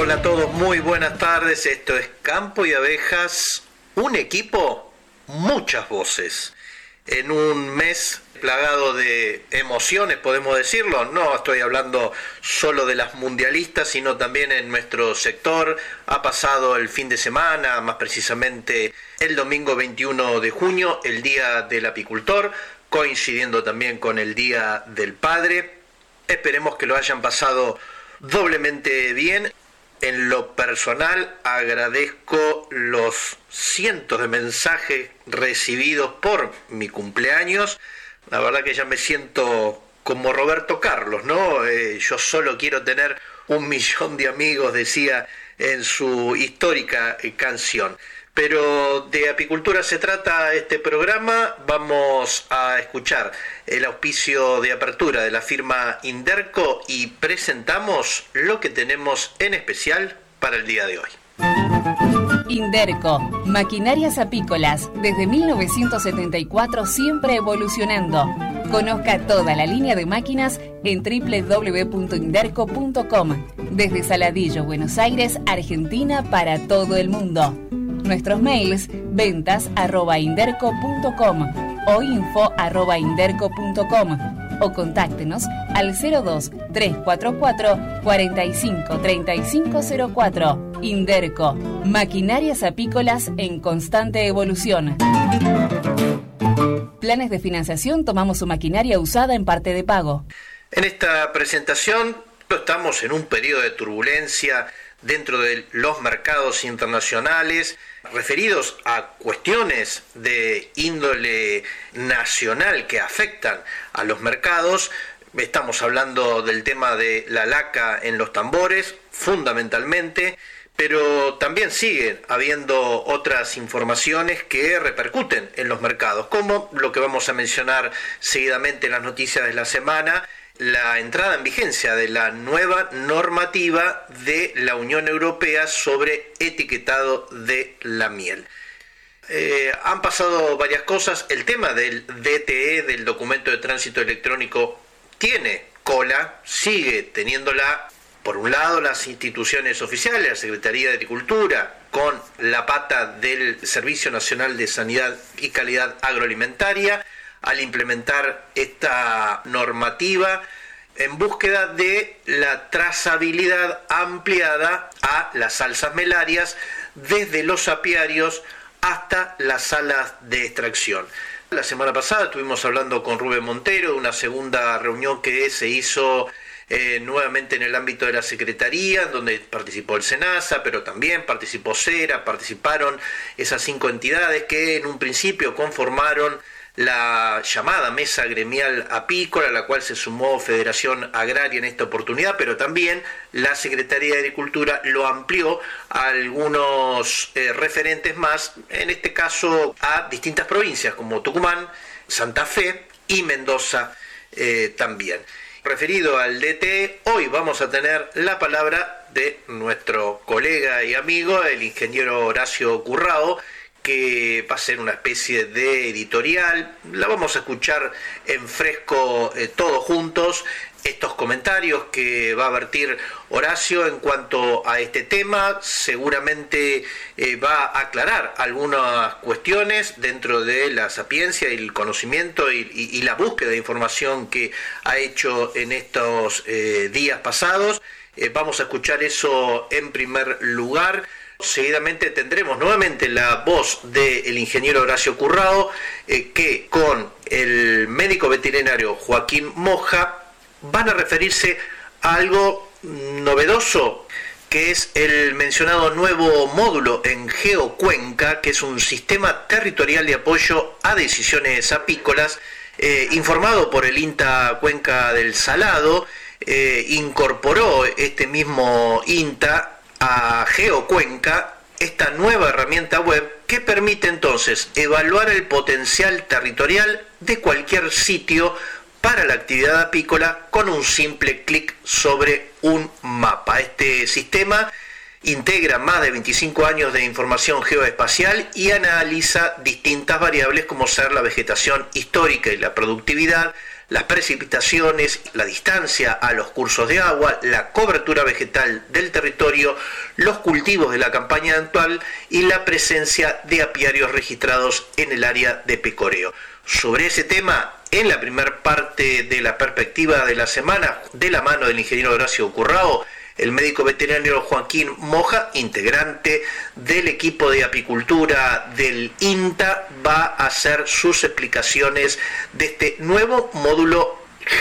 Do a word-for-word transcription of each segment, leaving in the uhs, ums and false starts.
Hola a todos, muy buenas tardes. Esto es Campo y Abejas, un equipo, muchas voces. En un mes plagado de emociones, podemos decirlo. No estoy hablando solo de las mundialistas, sino también en nuestro sector. Ha pasado el fin de semana, más precisamente el domingo veintiuno de junio, el Día del Apicultor, coincidiendo también con el Día del Padre. Esperemos que lo hayan pasado doblemente bien. En lo personal agradezco los cientos de mensajes recibidos por mi cumpleaños. La verdad que ya me siento como Roberto Carlos, ¿no? Eh, yo solo quiero tener un millón de amigos, decía en su histórica eh, canción. Pero de apicultura se trata este programa. Vamos a escuchar el auspicio de apertura de la firma Inderco y presentamos lo que tenemos en especial para el día de hoy. Inderco, maquinarias apícolas, desde mil novecientos setenta y cuatro siempre evolucionando. Conozca toda la línea de máquinas en doble u doble u doble u punto inderco punto com. Desde Saladillo, Buenos Aires, Argentina, para todo el mundo. Nuestros mails, ventas arroba inderco punto com o info arroba inderco punto com o contáctenos al cero dos, tres cuatro cuatro, cuatro cinco, tres cinco cero cuatro. Inderco, maquinarias apícolas en constante evolución. Planes de financiación, tomamos su maquinaria usada en parte de pago. En esta presentación estamos en un periodo de turbulencia dentro de los mercados internacionales referidos a cuestiones de índole nacional que afectan a los mercados. Estamos hablando del tema de la laca en los tambores, fundamentalmente, pero también sigue habiendo otras informaciones que repercuten en los mercados, como lo que vamos a mencionar seguidamente en las noticias de la semana, la entrada en vigencia de la nueva normativa de la Unión Europea sobre etiquetado de la miel. Eh, han pasado varias cosas. El tema del D T E, del documento de tránsito electrónico, tiene cola, sigue teniéndola, por un lado, las instituciones oficiales, la Secretaría de Agricultura, con la pata del Servicio Nacional de Sanidad y Calidad Agroalimentaria, al implementar esta normativa en búsqueda de la trazabilidad ampliada a las salsas melarias desde los apiarios hasta las salas de extracción. La semana pasada estuvimos hablando con Rubén Montero de una segunda reunión que se hizo eh, nuevamente en el ámbito de la Secretaría, donde participó el SENASA, pero también participó CERA, participaron esas cinco entidades que en un principio conformaron la llamada Mesa Gremial Apícola, a la cual se sumó Federación Agraria en esta oportunidad, pero también la Secretaría de Agricultura lo amplió a algunos eh, referentes más, en este caso a distintas provincias como Tucumán, Santa Fe y Mendoza eh, también. Referido al D T E, hoy vamos a tener la palabra de nuestro colega y amigo, el ingeniero Horacio Currao, que va a ser una especie de editorial. La vamos a escuchar en fresco eh, todos juntos, estos comentarios que va a vertir Horacio en cuanto a este tema. Seguramente eh, va a aclarar algunas cuestiones dentro de la sapiencia y el conocimiento y, y, y la búsqueda de información que ha hecho en estos eh, días pasados. Eh, vamos a escuchar eso en primer lugar. Seguidamente tendremos nuevamente la voz del ingeniero Horacio Currao, eh, que con el médico veterinario Joaquín Moja van a referirse a algo novedoso, que es el mencionado nuevo módulo en GeoCuenca, que es un sistema territorial de apoyo a decisiones apícolas, eh, informado por el INTA Cuenca del Salado. Eh, incorporó este mismo INTA a GeoCuenca esta nueva herramienta web que permite entonces evaluar el potencial territorial de cualquier sitio para la actividad apícola con un simple clic sobre un mapa. Este sistema integra más de veinticinco años de información geoespacial y analiza distintas variables como ser la vegetación histórica y la productividad, las precipitaciones, la distancia a los cursos de agua, la cobertura vegetal del territorio, los cultivos de la campaña actual y la presencia de apiarios registrados en el área de pecoreo. Sobre ese tema, en la primera parte de la perspectiva de la semana, de la mano del ingeniero Horacio Currao, el médico veterinario Joaquín Moja, integrante del equipo de apicultura del INTA, va a hacer sus explicaciones de este nuevo módulo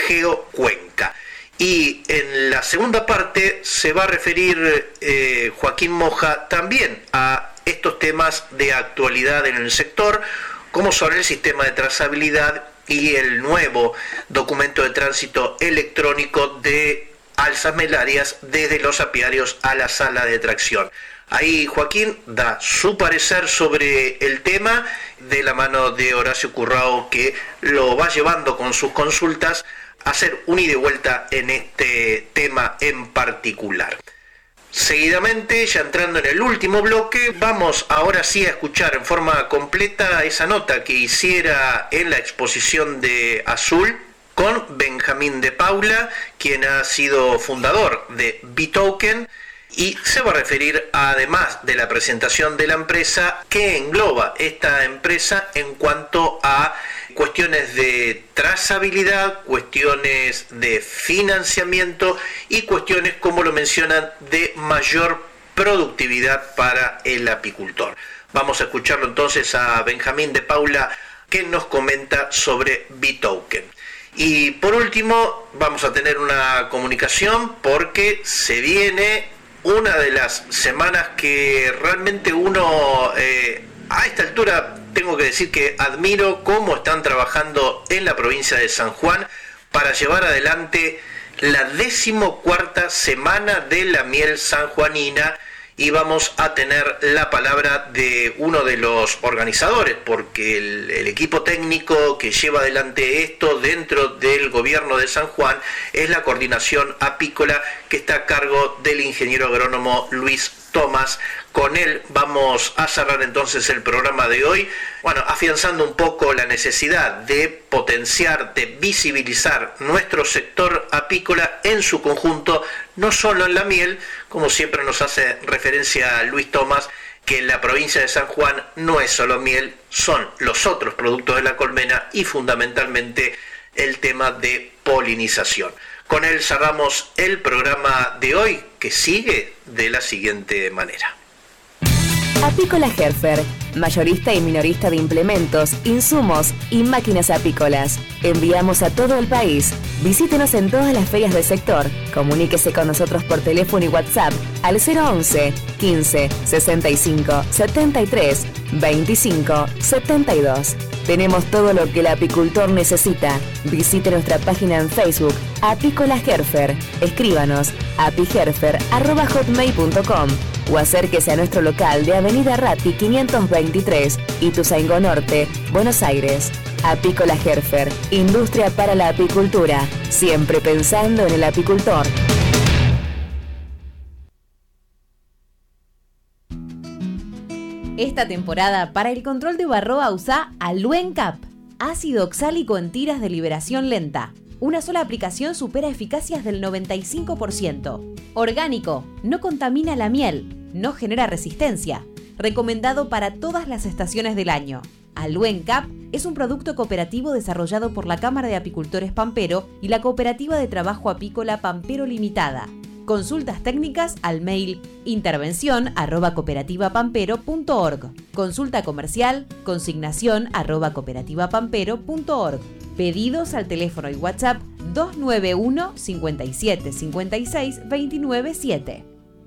GeoCuenca. Y en la segunda parte se va a referir eh, Joaquín Moja también a estos temas de actualidad en el sector, como sobre el sistema de trazabilidad y el nuevo documento de tránsito electrónico de alzas melarias desde los apiarios a la sala de tracción. Ahí Joaquín da su parecer sobre el tema de la mano de Horacio Currao, que lo va llevando con sus consultas a hacer un ida y vuelta en este tema en particular. Seguidamente, ya entrando en el último bloque, vamos ahora sí a escuchar en forma completa esa nota que hiciera en la exposición de Azul con Benjamín de Paula, quien ha sido fundador de Bitoken, y se va a referir, además de la presentación de la empresa, qué engloba esta empresa en cuanto a cuestiones de trazabilidad, cuestiones de financiamiento y cuestiones, como lo mencionan, de mayor productividad para el apicultor. Vamos a escucharlo entonces a Benjamín de Paula, que nos comenta sobre Bitoken. Y por último, vamos a tener una comunicación porque se viene una de las semanas que realmente uno, eh, a esta altura, tengo que decir que admiro cómo están trabajando en la provincia de San Juan para llevar adelante la decimocuarta semana de la miel sanjuanina, y vamos a tener la palabra de uno de los organizadores, porque el, el equipo técnico que lleva adelante esto dentro del gobierno de San Juan es la coordinación apícola, que está a cargo del ingeniero agrónomo Luis Tomás. Con él vamos a cerrar entonces el programa de hoy, bueno, afianzando un poco la necesidad de potenciar, de visibilizar nuestro sector apícola en su conjunto, no solo en la miel, como siempre nos hace referencia Luis Tomás, que en la provincia de San Juan no es solo miel, son los otros productos de la colmena y fundamentalmente el tema de polinización. Con él cerramos el programa de hoy, que sigue de la siguiente manera. Apícola Herfer, mayorista y minorista de implementos, insumos y máquinas apícolas. Enviamos a todo el país. Visítenos en todas las ferias del sector. Comuníquese con nosotros por teléfono y WhatsApp al cero once, quince, sesenta y cinco, setenta y tres, veinticinco, setenta y dos. Tenemos todo lo que el apicultor necesita. Visite nuestra página en Facebook, Apícola Herfer. Escríbanos a apiherfer arroba hotmail punto com o acérquese a nuestro local de Avenida Ratti quinientos veintitrés, Ituzaingó Norte, Buenos Aires. Apícola Herfer, industria para la apicultura, siempre pensando en el apicultor. Esta temporada, para el control de varroa, usa Aluencap, ácido oxálico en tiras de liberación lenta. Una sola aplicación supera eficacias del noventa y cinco por ciento. Orgánico, no contamina la miel, no genera resistencia. Recomendado para todas las estaciones del año. Aluencap es un producto cooperativo desarrollado por la Cámara de Apicultores Pampero y la Cooperativa de Trabajo Apícola Pampero Limitada. Consultas técnicas al mail intervención arroba cooperativa-pampero punto org. Consulta comercial consignación arroba cooperativa-pampero punto org. Pedidos al teléfono y WhatsApp dos nueve uno, cinco siete, cinco seis, dos nueve siete.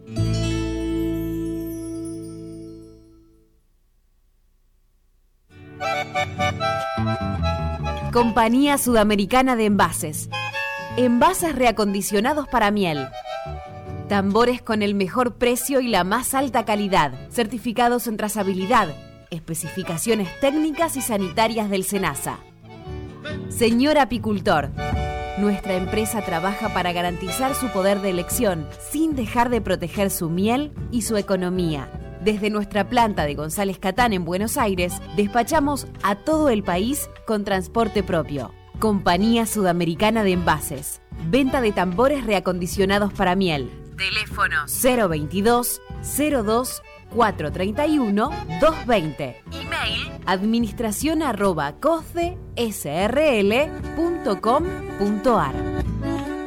Compañía Sudamericana de Envases. Envases reacondicionados para miel. Tambores con el mejor precio y la más alta calidad, certificados en trazabilidad, especificaciones técnicas y sanitarias del SENASA. Señor apicultor, nuestra empresa trabaja para garantizar su poder de elección sin dejar de proteger su miel y su economía. Desde nuestra planta de González Catán en Buenos Aires, despachamos a todo el país con transporte propio. Compañía Sudamericana de Envases. Venta de tambores reacondicionados para miel. Teléfono cero veintidós, cero dos, cuatrocientos treinta y uno, doscientos veinte. Email administración arroba cosde s r l punto com punto a r.